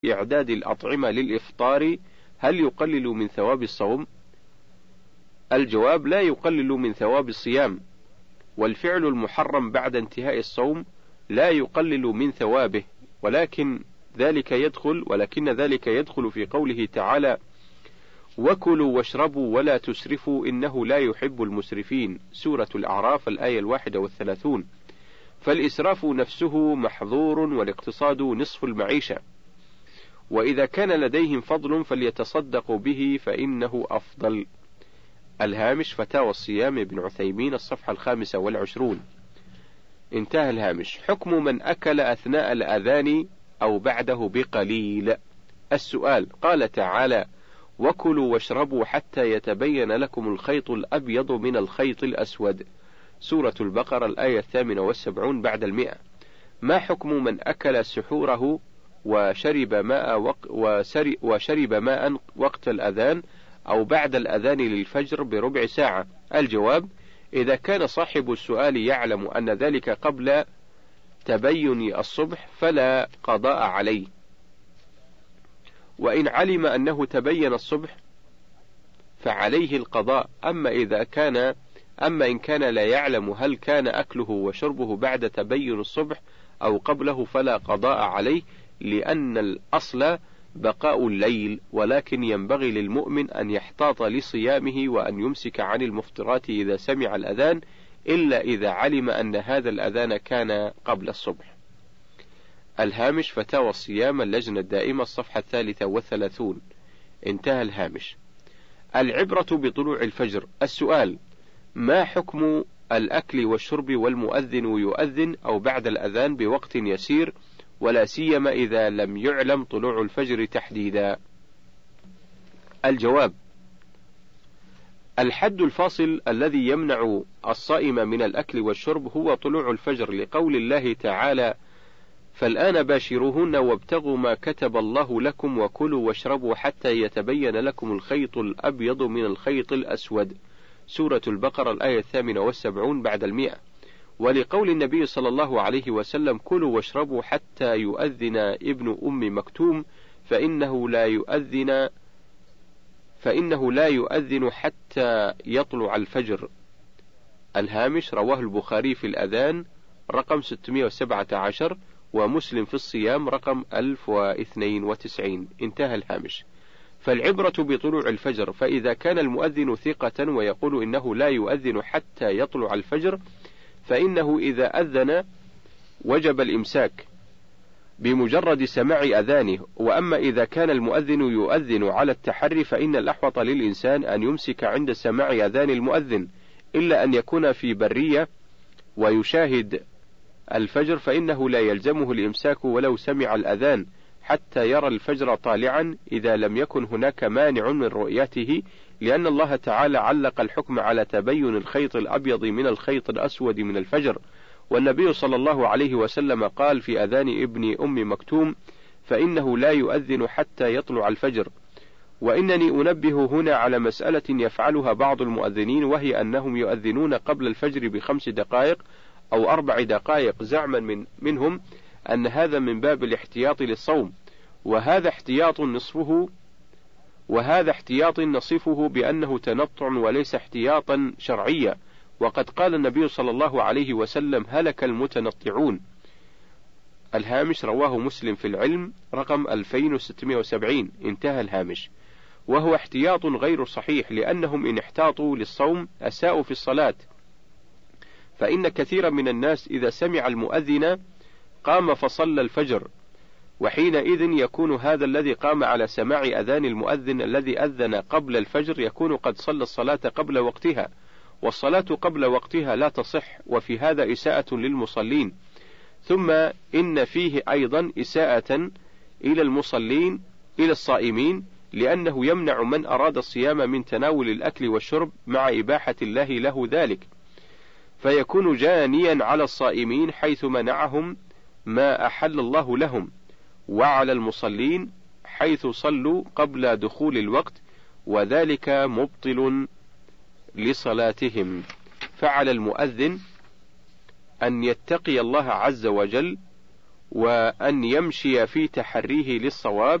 إعداد الأطعمة للإفطار هل يقلل من ثواب الصوم؟ الجواب: لا يقلل من ثواب الصيام، والفعل المحرم بعد انتهاء الصوم لا يقلل من ثوابه، ولكن ذلك يدخل في قوله تعالى: وكلوا واشربوا ولا تسرفوا إنه لا يحب المسرفين، سورة الأعراف الآية 31. فالإسراف نفسه محظور، والاقتصاد نصف المعيشة، وإذا كان لديهم فضل فليتصدقوا به فإنه أفضل. الهامش: فتاوى الصيام ابن عثيمين، الصفحة 25. انتهى الهامش. حكم من أكل أثناء الأذان أو بعده بقليل. السؤال: قال تعالى: وكلوا واشربوا حتى يتبين لكم الخيط الأبيض من الخيط الأسود، سورة البقرة الآية 78 بعد 100. ما حكم من أكل سحوره وشرب ماء وقت الأذان أو بعد الأذان للفجر بربع ساعة؟ الجواب: إذا كان صاحب السؤال يعلم أن ذلك قبل تبين الصبح فلا قضاء عليه، وإن علم أنه تبين الصبح فعليه القضاء. أما إن كان لا يعلم هل كان أكله وشربه بعد تبين الصبح أو قبله فلا قضاء عليه، لأن الأصل بقاء الليل، ولكن ينبغي للمؤمن أن يحتاط لصيامه وأن يمسك عن المفطرات إذا سمع الأذان، إلا إذا علم أن هذا الأذان كان قبل الصبح. الهامش: فتاوى الصيام، اللجنة الدائمة، الصفحة 33. انتهى الهامش. العبرة بطلوع الفجر. السؤال: ما حكم الأكل والشرب والمؤذن يؤذن أو بعد الأذان بوقت يسير، ولا سيما إذا لم يعلم طلوع الفجر تحديدا؟ الجواب: الحد الفاصل الذي يمنع الصائم من الأكل والشرب هو طلوع الفجر، لقول الله تعالى: فالآن باشروهن وابتغوا ما كتب الله لكم وكلوا واشربوا حتى يتبين لكم الخيط الأبيض من الخيط الأسود، سورة البقرة الآية 78 بعد 100. ولقول النبي صلى الله عليه وسلم: كلوا واشربوا حتى يؤذن ابن أم مكتوم فإنه لا يؤذن حتى يطلع الفجر. الهامش: رواه البخاري في الأذان رقم 617، ومسلم في الصيام رقم 1092. انتهى الهامش. فالعبرة بطلوع الفجر، فإذا كان المؤذن ثقة ويقول إنه لا يؤذن حتى يطلع الفجر فإنه إذا أذن وجب الإمساك بمجرد سماع أذانه، وأما إذا كان المؤذن يؤذن على التحري فإن الأحوط للإنسان أن يمسك عند سماع أذان المؤذن، إلا أن يكون في برية ويشاهد الفجر فإنه لا يلزمه الإمساك ولو سمع الأذان حتى يرى الفجر طالعا، إذا لم يكن هناك مانع من رؤيته، لأن الله تعالى علق الحكم على تبين الخيط الأبيض من الخيط الأسود من الفجر، والنبي صلى الله عليه وسلم قال في أذان ابن أم مكتوم: فإنه لا يؤذن حتى يطلع الفجر. وإنني أنبه هنا على مسألة يفعلها بعض المؤذنين، وهي أنهم يؤذنون قبل الفجر ب5 دقائق أو 4 دقائق، زعما منهم أن هذا من باب الاحتياط للصوم، وهذا احتياط نصفه بأنه تنطع وليس احتياطا شرعيا، وقد قال النبي صلى الله عليه وسلم: هلك المتنطعون. الهامش: رواه مسلم في العلم رقم 2670. انتهى الهامش. وهو احتياط غير صحيح، لأنهم إن احتاطوا للصوم أساءوا في الصلاة، فإن كثيرا من الناس إذا سمع المؤذن قام فصلى الفجر، وحينئذ يكون هذا الذي قام على سماع أذان المؤذن الذي أذن قبل الفجر يكون قد صلى الصلاة قبل وقتها، والصلاة قبل وقتها لا تصح، وفي هذا إساءة للمصلين. ثم إن فيه أيضا إساءة إلى المصلين إلى الصائمين، لأنه يمنع من أراد الصيام من تناول الأكل والشرب مع إباحة الله له ذلك، فيكون جانيا على الصائمين حيث منعهم ما أحل الله لهم، وعلى المصلين حيث صلوا قبل دخول الوقت، وذلك مبطل لصلاتهم. فعلى المؤذن أن يتقي الله عز وجل وأن يمشي في تحريه للصواب